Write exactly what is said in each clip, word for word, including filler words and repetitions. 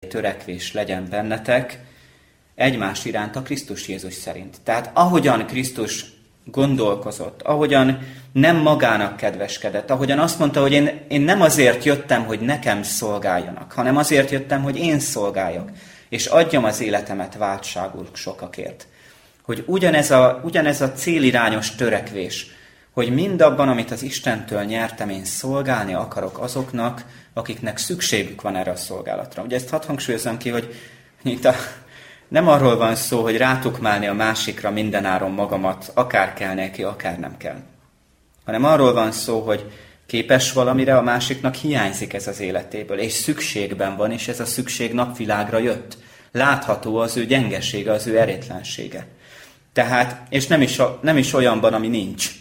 törekvés legyen bennetek egymás iránt a Krisztus Jézus szerint. Tehát ahogyan Krisztus gondolkozott, ahogyan nem magának kedveskedett, ahogyan azt mondta, hogy én, én nem azért jöttem, hogy nekem szolgáljanak, hanem azért jöttem, hogy én szolgáljak, és adjam az életemet váltságul sokakért. Hogy ugyanez a, ugyanez a célirányos törekvés, hogy mindabban, amit az Istentől nyertem, én szolgálni akarok azoknak, akiknek szükségük van erre a szolgálatra. Ugye ezt hadd hangsúlyozom ki, hogy itt a, nem arról van szó, hogy rátukmálni a másikra mindenáron magamat, akár kell neki, akár nem kell. Hanem arról van szó, hogy képes valamire, a másiknak hiányzik ez az életéből, és szükségben van, és ez a szükség napvilágra jött. Látható az ő gyengesége, az ő erétlensége. Tehát, és nem is, nem is olyanban, ami nincs.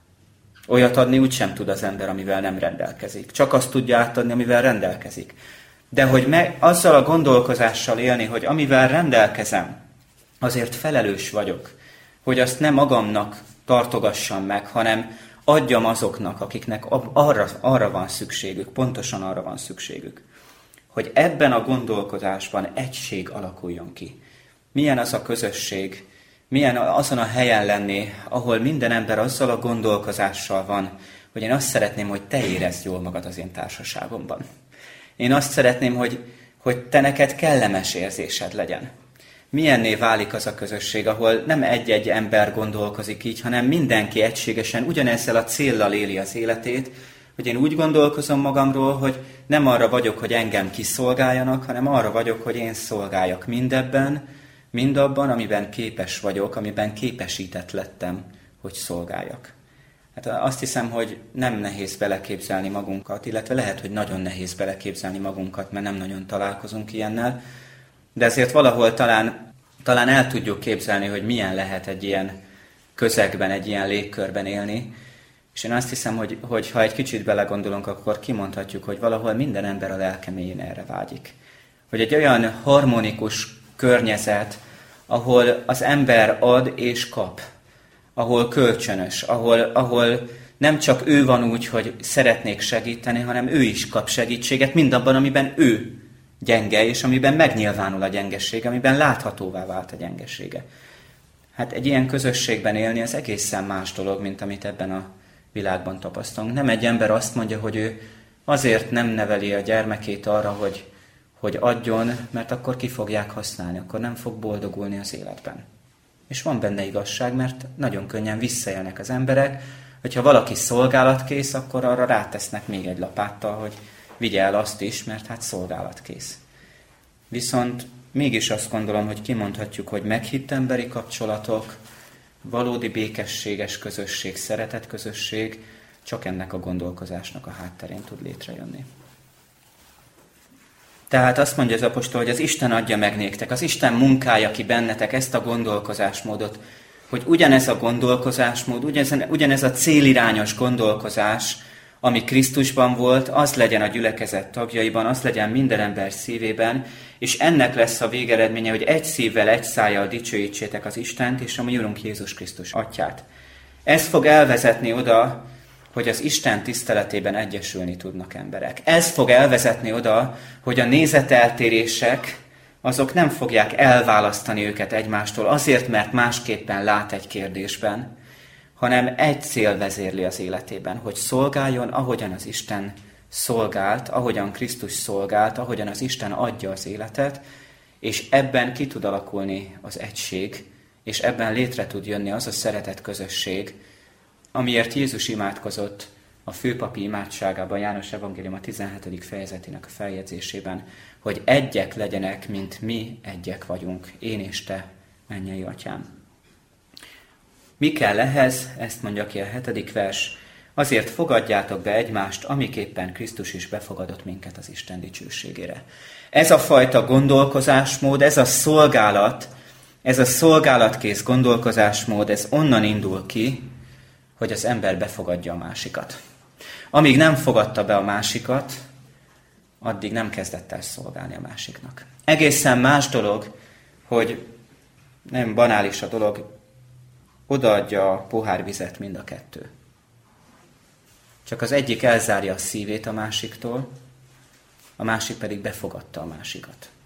Olyat adni úgysem tud az ember, amivel nem rendelkezik. Csak azt tudja átadni, amivel rendelkezik. De hogy meg, azzal a gondolkozással élni, hogy amivel rendelkezem, azért felelős vagyok, hogy azt nem magamnak tartogassam meg, hanem adjam azoknak, akiknek arra, arra van szükségük, pontosan arra van szükségük. Hogy ebben a gondolkozásban egység alakuljon ki. Milyen az a közösség, milyen azon a helyen lenni, ahol minden ember azzal a gondolkozással van, hogy én azt szeretném, hogy te érezd jól magad az én társaságomban. Én azt szeretném, hogy, hogy te neked kellemes érzésed legyen. Milyenné válik az a közösség, ahol nem egy-egy ember gondolkozik így, hanem mindenki egységesen ugyanezzel a céllal éli az életét, hogy én úgy gondolkozom magamról, hogy nem arra vagyok, hogy engem kiszolgáljanak, hanem arra vagyok, hogy én szolgáljak mindebben, mindabban, amiben képes vagyok, amiben képesített lettem, hogy szolgáljak. Hát azt hiszem, hogy nem nehéz beleképzelni magunkat, illetve lehet, hogy nagyon nehéz beleképzelni magunkat, mert nem nagyon találkozunk ilyennel, de ezért valahol talán, talán el tudjuk képzelni, hogy milyen lehet egy ilyen közegben, egy ilyen légkörben élni. És én azt hiszem, hogy, hogy ha egy kicsit belegondolunk, akkor kimondhatjuk, hogy valahol minden ember a lelke mélyén erre vágyik. Hogy egy olyan harmonikus környezet, ahol az ember ad és kap, ahol kölcsönös, ahol, ahol nem csak ő van úgy, hogy szeretnék segíteni, hanem ő is kap segítséget mindabban, amiben ő gyenge, és amiben megnyilvánul a gyengesége, amiben láthatóvá vált a gyengesége. Hát egy ilyen közösségben élni az egészen más dolog, mint amit ebben a világban tapasztalunk. Nem egy ember azt mondja, hogy ő azért nem neveli a gyermekét arra, hogy, hogy adjon, mert akkor ki fogják használni, akkor nem fog boldogulni az életben. És van benne igazság, mert nagyon könnyen visszaélnek az emberek, hogyha valaki szolgálatkész, akkor arra rátesznek még egy lapáttal, hogy vigye el azt is, mert hát szolgálatkész. Viszont mégis azt gondolom, hogy kimondhatjuk, hogy meghitt emberi kapcsolatok, valódi békességes közösség, szeretett közösség csak ennek a gondolkozásnak a hátterén tud létrejönni. Tehát azt mondja az apostol, hogy az Isten adja meg néktek, az Isten munkálja ki bennetek ezt a gondolkozásmódot, hogy ugyanez a gondolkozásmód, ugyanez, ugyanez a célirányos gondolkozás, ami Krisztusban volt, az legyen a gyülekezet tagjaiban, az legyen minden ember szívében, és ennek lesz a végeredménye, hogy egy szívvel, egy szájjal dicsőítsétek az Istent és a mi Urunk Jézus Krisztus Atyát. Ez fog elvezetni oda, hogy az Isten tiszteletében egyesülni tudnak emberek. Ez fog elvezetni oda, hogy a nézeteltérések azok nem fogják elválasztani őket egymástól azért, mert másképpen lát egy kérdésben, hanem egy cél vezérli az életében, hogy szolgáljon, ahogyan az Isten szolgált, ahogyan Krisztus szolgált, ahogyan az Isten adja az életet, és ebben ki tud alakulni az egység, és ebben létre tud jönni az a szeretett közösség, amiért Jézus imádkozott a főpapi imádságában, János Evangélium a tizenhetedik fejezetének a feljegyzésében, hogy egyek legyenek, mint mi egyek vagyunk, én és te, mennyei Atyám. Mi kell ehhez? Ezt mondja ki a hetedik vers. Azért fogadjátok be egymást, amiképpen Krisztus is befogadott minket az Isten dicsőségére. Ez a fajta gondolkozásmód, ez a szolgálat, ez a szolgálatkész gondolkozásmód, ez onnan indul ki, hogy az ember befogadja a másikat. Amíg nem fogadta be a másikat, addig nem kezdett el szolgálni a másiknak. Egészen más dolog, hogy nem banális a dolog, odaadja a pohár vizet mind a kettő. Csak az egyik elzárja a szívét a másiktól, a másik pedig befogadta a másikat.